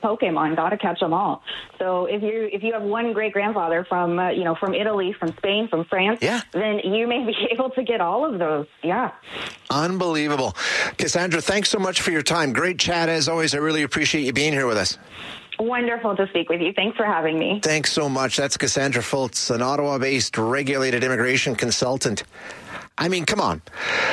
Pokemon. Got to catch them all. So if you have one great grandfather from from Italy, from Spain, from France, then you may be able to get all of those. Yeah. Unbelievable. Cassandra, thanks so much for your time. Great chat as always. I really appreciate you being here with us. Wonderful to speak with you. Thanks for having me. Thanks so much. That's Cassandra Fultz, an Ottawa-based regulated immigration consultant. I mean, come on.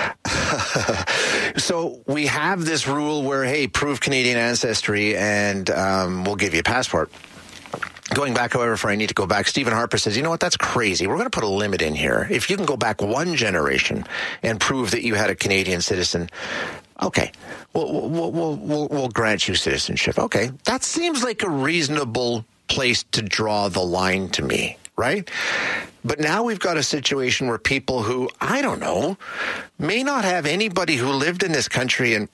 So we have this rule where, hey, prove Canadian ancestry and we'll give you a passport. Going back, however, I need to go back, Stephen Harper says, you know what, that's crazy. We're going to put a limit in here. If you can go back one generation and prove that you had a Canadian citizen, okay, we'll grant you citizenship. Okay, that seems like a reasonable place to draw the line to me, right? But now we've got a situation where people who, I don't know, may not have anybody who lived in this country in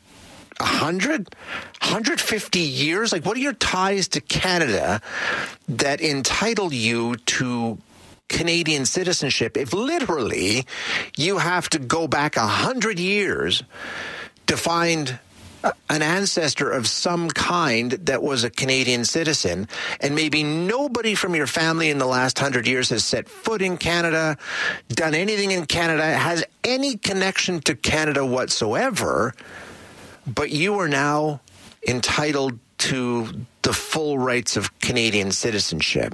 150 years? Like, what are your ties to Canada that entitle you to Canadian citizenship if literally you have to go back 100 years to find an ancestor of some kind that was a Canadian citizen, and maybe nobody from your family in the last 100 years has set foot in Canada, done anything in Canada, has any connection to Canada whatsoever, but you are now entitled to the full rights of Canadian citizenship.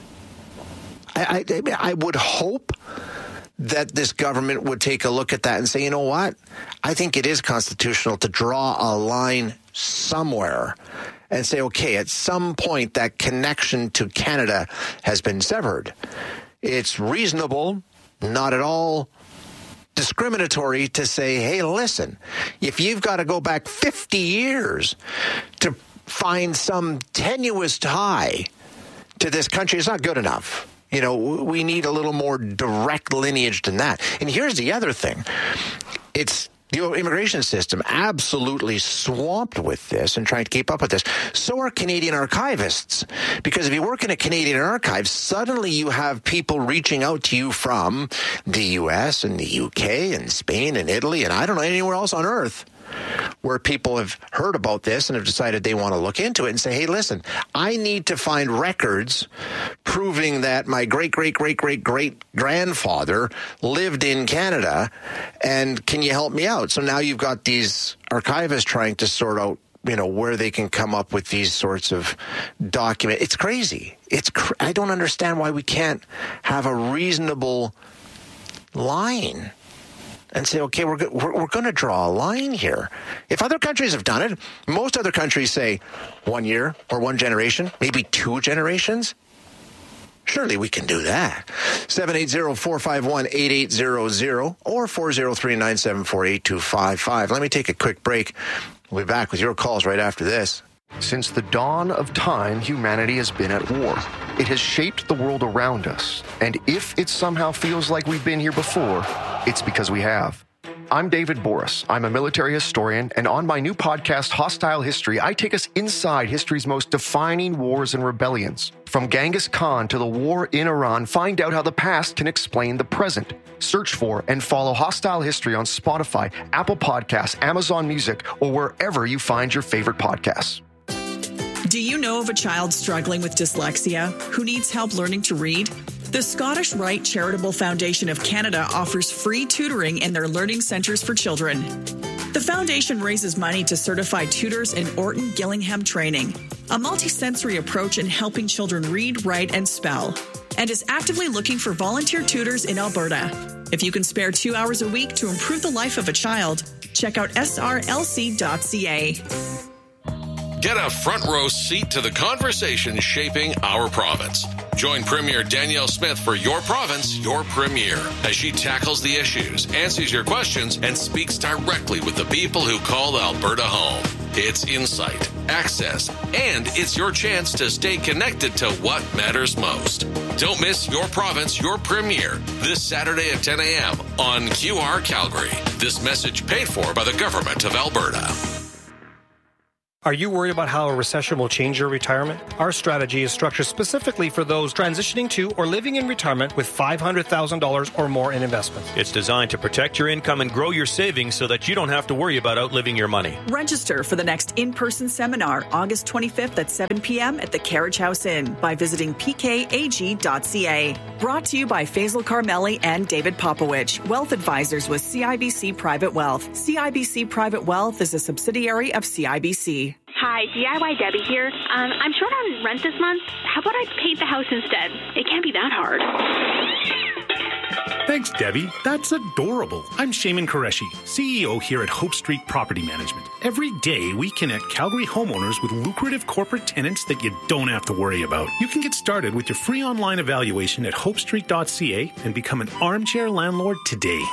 I would hope that this government would take a look at that and say, you know what? I think it is constitutional to draw a line somewhere and say, okay, at some point that connection to Canada has been severed. It's reasonable, not at all discriminatory to say, hey, listen, if you've got to go back 50 years to find some tenuous tie to this country, it's not good enough. You know, we need a little more direct lineage than that. And here's the other thing. It's the immigration system absolutely swamped with this and trying to keep up with this. So are Canadian archivists. Because if you work in a Canadian archive, suddenly you have people reaching out to you from the U.S. and the UK and Spain and Italy and I don't know, anywhere else on earth where people have heard about this and have decided they want to look into it and say, hey, listen, I need to find records proving that my great-great-great-great-grandfather lived in Canada, and can you help me out? So now you've got these archivists trying to sort out, you know, where they can come up with these sorts of documents. It's crazy. I don't understand why we can't have a reasonable line and say, okay, we're going to draw a line here. If other countries have done it, most other countries say 1 year or one generation, maybe 2 generations. Surely we can do that. 780-451-8800 or 403-974-8255. Let me take a quick break. We'll be back with your calls right after this. Since the dawn of time, humanity has been at war. It has shaped the world around us. And if it somehow feels like we've been here before, it's because we have. I'm David Boris. I'm a military historian, and on my new podcast, Hostile History, I take us inside history's most defining wars and rebellions. From Genghis Khan to the war in Iran, find out how the past can explain the present. Search for and follow Hostile History on Spotify, Apple Podcasts, Amazon Music, or wherever you find your favorite podcasts. Do you know of a child struggling with dyslexia who needs help learning to read? The Scottish Rite Charitable Foundation of Canada offers free tutoring in their learning centres for children. The foundation raises money to certify tutors in Orton Gillingham training, a multisensory approach in helping children read, write, and spell, and is actively looking for volunteer tutors in Alberta. If you can spare 2 hours a week to improve the life of a child, check out srlc.ca. Get a front row seat to the conversation shaping our province. Join Premier Danielle Smith for Your Province, Your Premier, as she tackles the issues, answers your questions, and speaks directly with the people who call Alberta home. It's insight, access, and it's your chance to stay connected to what matters most. Don't miss Your Province, Your Premier this Saturday at 10 a.m. on QR Calgary. This message paid for by the Government of Alberta. Are you worried about how a recession will change your retirement? Our strategy is structured specifically for those transitioning to or living in retirement with $500,000 or more in investments. It's designed to protect your income and grow your savings so that you don't have to worry about outliving your money. Register for the next in-person seminar, August 25th at 7 p.m. at the Carriage House Inn by visiting pkag.ca. Brought to you by Faisal Carmeli and David Popowich, Wealth Advisors with CIBC Private Wealth. CIBC Private Wealth is a subsidiary of CIBC. Hi, DIY Debbie here. I'm short on rent this month. How about I paint the house instead? It can't be that hard. Thanks, Debbie. That's adorable. I'm Shaman Qureshi, CEO here at Hope Street Property Management. Every day, we connect Calgary homeowners with lucrative corporate tenants that you don't have to worry about. You can get started with your free online evaluation at hopestreet.ca and become an armchair landlord today.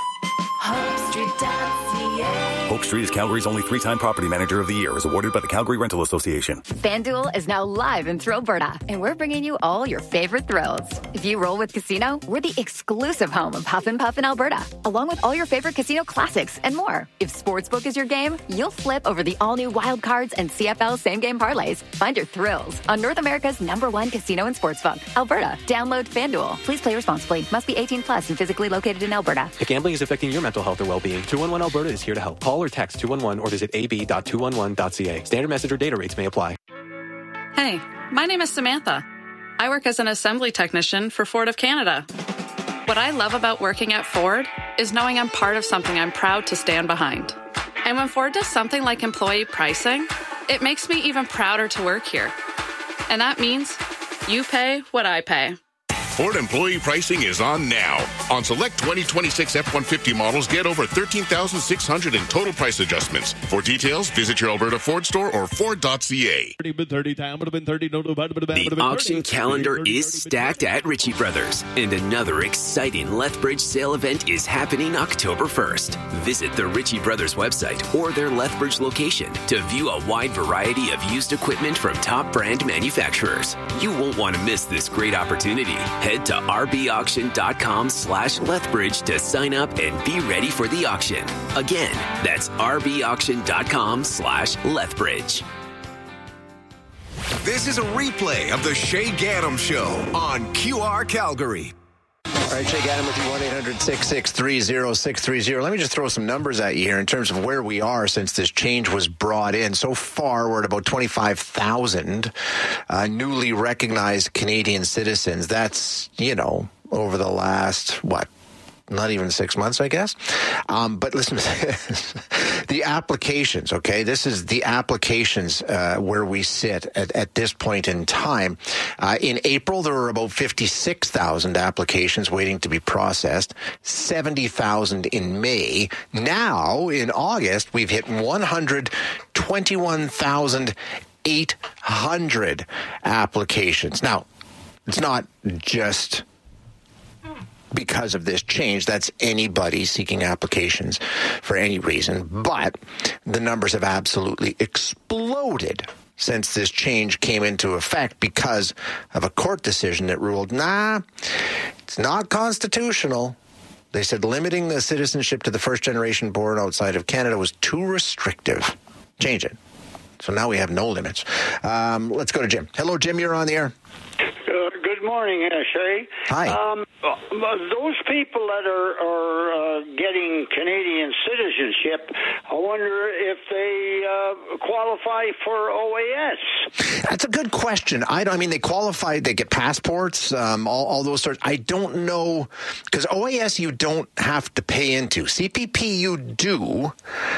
HopeStreet.ca. Hope Street is Calgary's only 3-time Property Manager of the Year, is awarded by the Calgary Rental Association. FanDuel is now live in Thrill Alberta, and we're bringing you all your favorite thrills. If you roll with Casino, we're the exclusive home of Huff and Puff in Alberta, along with all your favorite casino classics and more. If Sportsbook is your game, you'll flip over the all-new Wild Cards and CFL same-game parlays. Find your thrills on North America's #1 casino and sportsbook, Alberta. Download FanDuel. Please play responsibly. Must be 18 plus and physically located in Alberta. If gambling is affecting your mental health or well-being, 211 Alberta is here to help. Call or text 211 or visit ab.211.ca. Standard message or data rates may apply. Hey, my name is Samantha. I work as an assembly technician for Ford of Canada. What I love about working at Ford is knowing I'm part of something I'm proud to stand behind. And when Ford does something like employee pricing, it makes me even prouder to work here. And that means you pay what I pay. Ford employee pricing is on now. On select 2026 F-150 models, get over $13,600 in total price adjustments. For details, visit your Alberta Ford store or Ford.ca. The auction calendar is stacked at Ritchie Brothers, and another exciting Lethbridge sale event is happening October 1st. Visit the Ritchie Brothers website or their Lethbridge location to view a wide variety of used equipment from top brand manufacturers. You won't want to miss this great opportunity. Head to rbauction.com/Lethbridge to sign up and be ready for the auction. Again, that's rbauction.com/Lethbridge. This is a replay of the Shay Gaddam Show on QR Calgary. All right, Shay Gaddam with you, 1-800-663-0630. Let me just throw some numbers at you here in terms of where we are since this change was brought in. So far, we're at about 25,000 newly recognized Canadian citizens. That's, over the last, not even 6 months, I guess. But listen to this. The applications, okay? This is the applications where we sit at this point in time. In April, there were about 56,000 applications waiting to be processed, 70,000 in May. Now, in August, we've hit 121,800 applications. Now, it's not just because of this change. That's anybody seeking applications for any reason. But the numbers have absolutely exploded since this change came into effect because of a court decision that ruled, it's not constitutional. They said limiting the citizenship to the first generation born outside of Canada was too restrictive. Change it. So now we have no limits. Let's go to Jim. Hello, Jim. You're on the air. Good morning, Shay. Hi. Those people that are getting Canadian citizenship, I wonder if they qualify for OAS. That's a good question. They qualify, they get passports, all those sorts. I don't know, because OAS you don't have to pay into. CPP you do.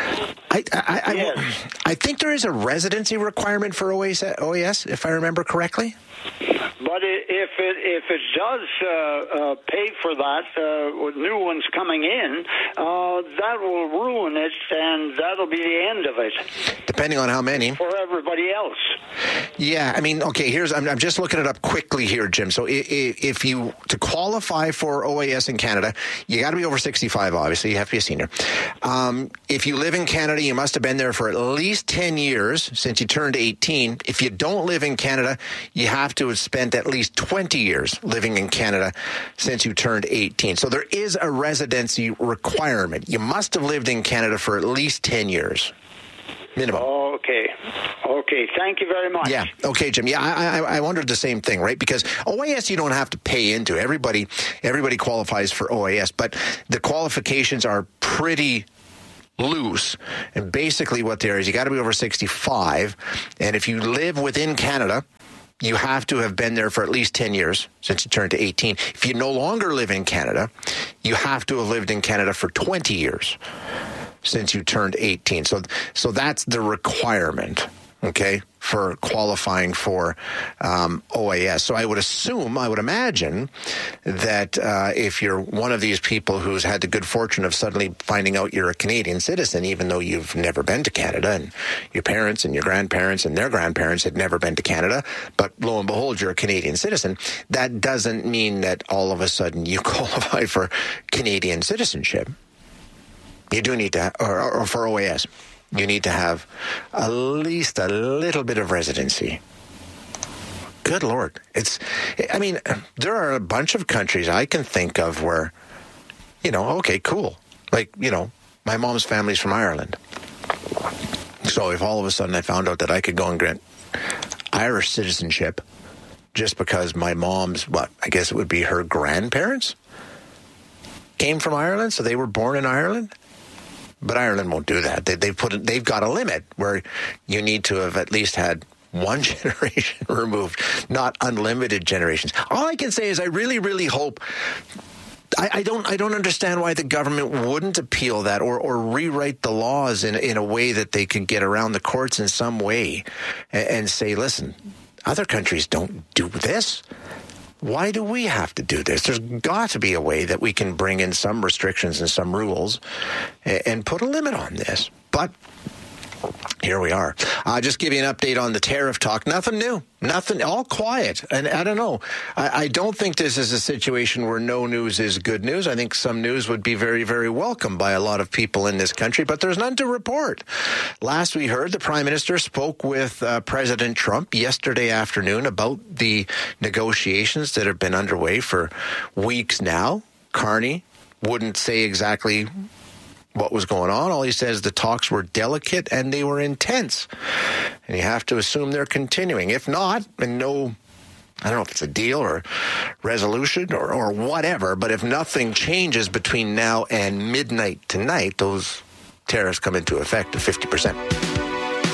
I think there is a residency requirement for OAS, if I remember correctly. But if it does pay for that, with new ones coming in, that will ruin it, and that'll be the end of it. Depending on how many. For everybody else. Yeah, okay, I'm just looking it up quickly here, Jim. So if you, to qualify for OAS in Canada, you got to be over 65, obviously. You have to be a senior. If you live in Canada, you must have been there for at least 10 years since you turned 18. If you don't live in Canada, you have to have spent at least 20 years living in Canada since you turned 18. So there is a residency requirement. You must have lived in Canada for at least 10 years. Minimum. Okay. Okay, thank you very much. Yeah, okay, Jim. Yeah, I wondered the same thing, right? Because OAS you don't have to pay into. Everybody qualifies for OAS, but the qualifications are pretty loose. And basically what there is, you got to be over 65, and if you live within Canada, you have to have been there for at least 10 years since you turned to 18. If you no longer live in Canada, you have to have lived in Canada for 20 years since you turned 18. So that's the requirement, okay, for qualifying for OAS. So I would imagine that if you're one of these people who's had the good fortune of suddenly finding out you're a Canadian citizen, even though you've never been to Canada, and your parents and your grandparents and their grandparents had never been to Canada, but lo and behold, you're a Canadian citizen, that doesn't mean that all of a sudden you qualify for Canadian citizenship. You do need to, or for OAS. You need to have at least a little bit of residency. Good Lord. There are a bunch of countries I can think of where, okay, cool. Like, my mom's family's from Ireland. So if all of a sudden I found out that I could go and grant Irish citizenship just because my mom's, I guess it would be her grandparents came from Ireland, so they were born in Ireland. But Ireland won't do that. They've got a limit where you need to have at least had one generation removed, not unlimited generations. All I can say is I really, really hope. I don't understand why the government wouldn't appeal that or rewrite the laws in a way that they could get around the courts in some way and say, listen, other countries don't do this. Why do we have to do this? There's got to be a way that we can bring in some restrictions and some rules and put a limit on this. But here we are. I'll just give you an update on the tariff talk. Nothing new. Nothing. All quiet. And I don't know. I don't think this is a situation where no news is good news. I think some news would be very, very welcome by a lot of people in this country, but there's none to report. Last we heard, the Prime Minister spoke with President Trump yesterday afternoon about the negotiations that have been underway for weeks now. Carney wouldn't say exactly what was going on. All he says, the talks were delicate and they were intense. And you have to assume they're continuing. If not, and no, I don't know if it's a deal or resolution or whatever, but if nothing changes between now and midnight tonight, those tariffs come into effect of 50%.